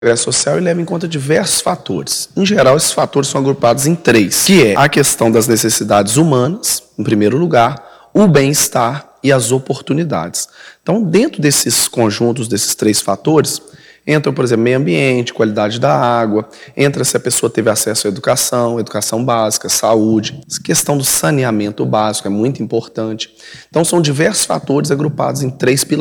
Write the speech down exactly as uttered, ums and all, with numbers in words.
progresso social ele leva em conta diversos fatores. Em geral, esses fatores são agrupados em três, que é a questão das necessidades humanas, em primeiro lugar, o bem-estar e as oportunidades. Então, dentro desses conjuntos, desses três fatores, entra, por exemplo, meio ambiente, qualidade da água, entra se a pessoa teve acesso à educação, educação básica, saúde, questão do saneamento básico é muito importante. Então, são diversos fatores agrupados em três pilares.